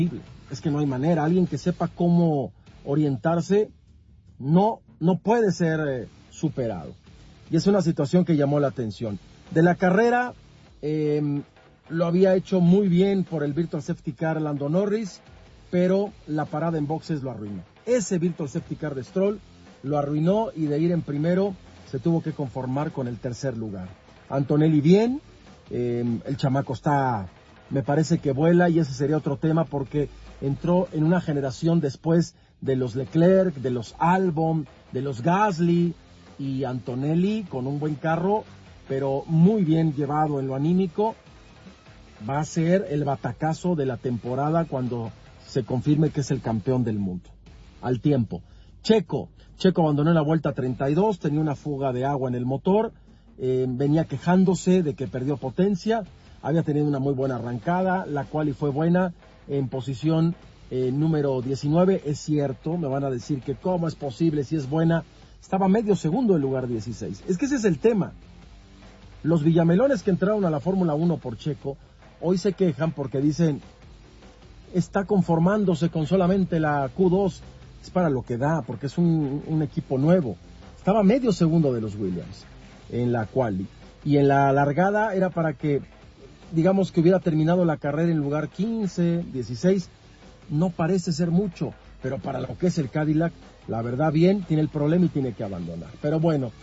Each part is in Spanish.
Es que no hay manera. Alguien que sepa cómo orientarse no puede ser superado. Y es una situación que llamó la atención. De la carrera, lo había hecho muy bien por el Virtual Safety Car Lando Norris, pero la parada en boxes lo arruinó. Ese Virtual Safety Car de Stroll lo arruinó y de ir en primero se tuvo que conformar con el tercer lugar. Antonelli bien, el chamaco me parece que vuela, y ese sería otro tema porque entró en una generación después de los Leclerc, de los Albon, de los Gasly, y Antonelli con un buen carro, pero muy bien llevado en lo anímico, va a ser el batacazo de la temporada cuando se confirme que es el campeón del mundo. Al tiempo. Checo abandonó en la vuelta 32, tenía una fuga de agua en el motor, venía quejándose de que perdió potencia, había tenido una muy buena arrancada, la quali fue buena, en posición número 19, es cierto, me van a decir que cómo es posible, si es buena, estaba medio segundo en lugar 16, es que ese es el tema. Los villamelones que entraron a la Fórmula 1 por Checo, hoy se quejan porque dicen, está conformándose con solamente la Q2, es para lo que da, porque es un equipo nuevo. Estaba medio segundo de los Williams en la quali, y en la largada era para que, digamos, que hubiera terminado la carrera en lugar 15, 16, no parece ser mucho, pero para lo que es el Cadillac, la verdad bien, tiene el problema y tiene que abandonar. Pero bueno,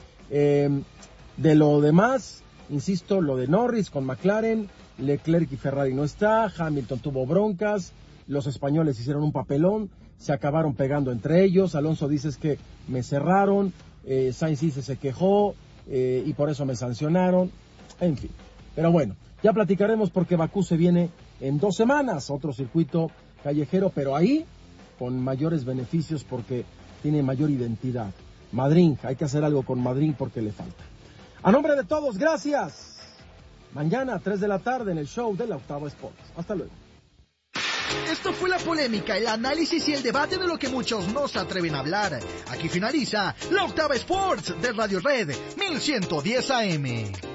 de lo demás, insisto, lo de Norris con McLaren, Leclerc y Ferrari no está, Hamilton tuvo broncas, los españoles hicieron un papelón, se acabaron pegando entre ellos, Alonso dice que me cerraron, Sainz dice se quejó y por eso me sancionaron, en fin. Pero bueno, ya platicaremos porque Bakú se viene en 2 semanas, otro circuito callejero, pero ahí con mayores beneficios porque tiene mayor identidad. Madrid, hay que hacer algo con Madrid porque le falta. A nombre de todos, gracias. Mañana, 3 de la tarde, en el show de la Octava Sports. Hasta luego. Esto fue la polémica, el análisis y el debate de lo que muchos no se atreven a hablar. Aquí finaliza la Octava Sports de Radio Red 1110 AM.